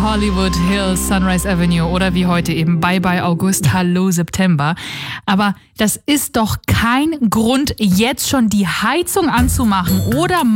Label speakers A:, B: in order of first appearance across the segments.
A: Hollywood Hills, Sunrise Avenue oder wie heute eben Bye Bye August, Hallo September. Aber das ist doch kein Grund, jetzt schon die Heizung anzumachen, oder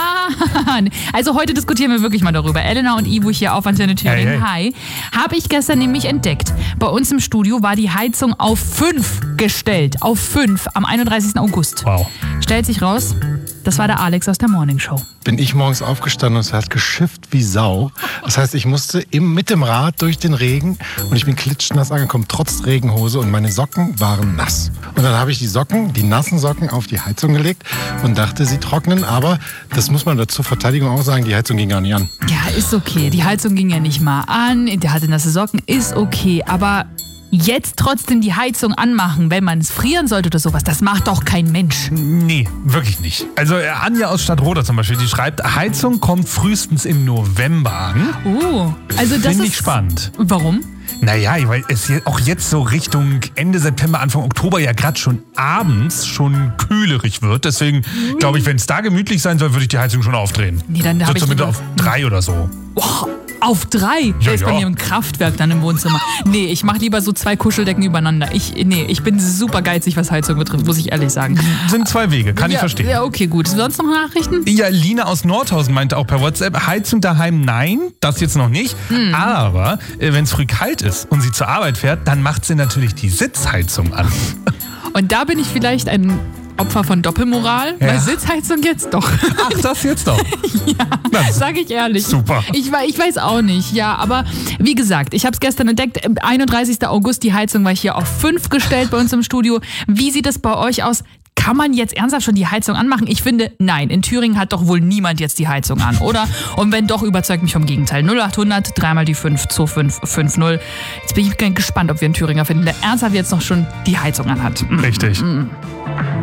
A: Mann? Also heute diskutieren wir wirklich mal darüber. Elena und Ivo hier auf Antenne Thüringen. Hi. Habe ich gestern nämlich entdeckt. Bei uns im Studio war die Heizung auf 5 gestellt. Auf 5 am 31. August.
B: Wow.
A: Stellt sich raus, das war der Alex aus der Morning Show.
C: Bin ich morgens aufgestanden und es hat geschifft wie Sau. Das heißt, ich musste mit dem Rad durch den Regen und ich bin klitschnass angekommen, trotz Regenhose, und meine Socken waren nass. Und dann habe ich die nassen Socken auf die Heizung gelegt und dachte, sie trocknen, aber das muss man zur Verteidigung auch sagen, die Heizung ging gar nicht an.
A: Ja, ist okay. Die Heizung ging ja nicht mal an, der hatte nasse Socken, ist okay, aber jetzt trotzdem die Heizung anmachen, wenn man es frieren sollte oder sowas, das macht doch kein Mensch.
B: Nee, wirklich nicht. Also Anja aus Stadtroda zum Beispiel, die schreibt, Heizung kommt frühestens im November an.
A: Also das
B: Finde ich spannend.
A: Warum?
B: Naja, weil es auch jetzt so Richtung Ende September, Anfang Oktober ja gerade schon abends schon kühlerig wird. Deswegen glaube ich, wenn es da gemütlich sein soll, würde ich die Heizung schon aufdrehen.
A: Nee, dann habe ich
B: zumindest auf 3 oder so.
A: Oh, auf 3? Der ist bei mir im Kraftwerk dann im Wohnzimmer. Nee, ich mache lieber so 2 Kuscheldecken übereinander. Ich bin super geizig, was Heizung betrifft, muss ich ehrlich sagen.
B: Sind 2 Wege, kann ich verstehen.
A: Ja, okay, gut. Sonst noch Nachrichten?
B: Ja, Lina aus Nordhausen meinte auch per WhatsApp, Heizung daheim nein, das jetzt noch nicht. Aber wenn es früh kalt ist und sie zur Arbeit fährt, dann macht sie natürlich die Sitzheizung an.
A: Und da bin ich vielleicht ein Opfer von Doppelmoral, weil Sitzheizung jetzt doch.
B: Ach, das jetzt doch?
A: Ja, sage ich ehrlich.
B: Super.
A: Ich weiß auch nicht, ja, aber wie gesagt, ich habe es gestern entdeckt, 31. August, die Heizung war hier auf 5 gestellt bei uns im Studio. Wie sieht es bei euch aus? Kann man jetzt ernsthaft schon die Heizung anmachen? Ich finde, nein. In Thüringen hat doch wohl niemand jetzt die Heizung an, oder? Und wenn doch, überzeugt mich vom Gegenteil. 0800 3 mal die 5 2550. Jetzt bin ich gespannt, ob wir einen Thüringer finden, der ernsthaft jetzt noch schon die Heizung anhat.
B: Richtig.